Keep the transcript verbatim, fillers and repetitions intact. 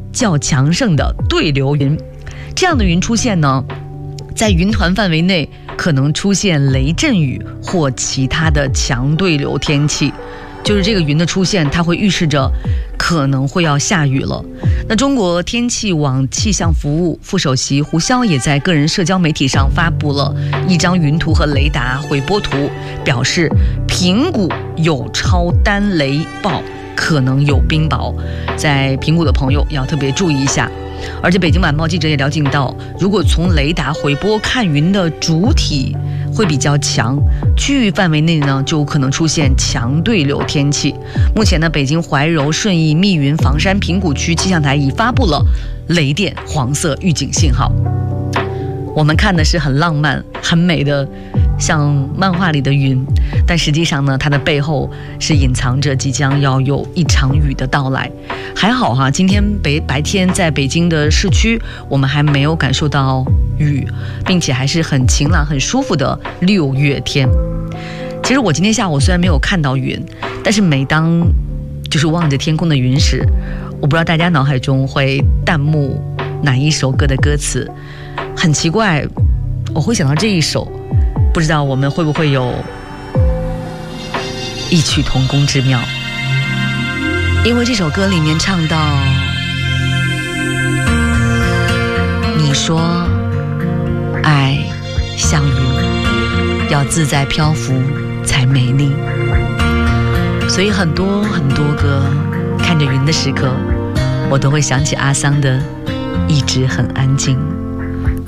较强盛的对流云。这样的云出现呢，在云团范围内可能出现雷阵雨或其他的强对流天气，就是这个云的出现，它会预示着可能会要下雨了。那中国天气网气象服务副首席胡潇也在个人社交媒体上发布了一张云图和雷达回波图，表示平谷有超单雷暴，可能有冰雹，在平谷的朋友要特别注意一下。而且北京晚报记者也了解到，如果从雷达回波看云的主体会比较强，区域范围内呢就可能出现强对流天气。目前呢，北京怀柔、顺义、密云、房山、平谷区气象台已发布了雷电黄色预警信号。我们看的是很浪漫、很美的，像漫画里的云，但实际上呢，它的背后是隐藏着即将要有一场雨的到来。还好哈，今天北白天在北京的市区，我们还没有感受到雨，并且还是很晴朗、很舒服的六月天。其实我今天下午虽然没有看到云，但是每当就是望着天空的云时，我不知道大家脑海中会弹幕哪一首歌的歌词。很奇怪，我会想到这一首，不知道我们会不会有异曲同工之妙。因为这首歌里面唱到，你说爱像云，要自在漂浮才美丽，所以很多很多个看着云的时刻，我都会想起阿桑的一直很安静。